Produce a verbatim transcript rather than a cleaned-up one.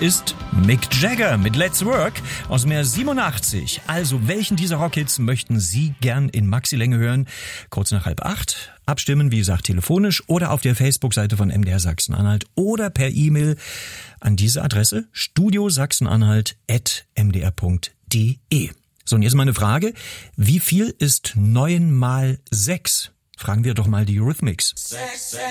ist Mick Jagger mit Let's Work aus dem Jahr siebenundachtzig. Also, welchen dieser Rockhits möchten Sie gern in Maxi-Länge hören? Kurz nach halb acht. Abstimmen, wie gesagt, telefonisch oder auf der Facebook-Seite von M D R Sachsen-Anhalt oder per E-Mail an diese Adresse studio sachsen-anhalt at m d r punkt d e. So, und jetzt mal eine Frage. Wie viel ist neun mal sechs? Fragen wir doch mal die Eurythmics. Sechs, sechs.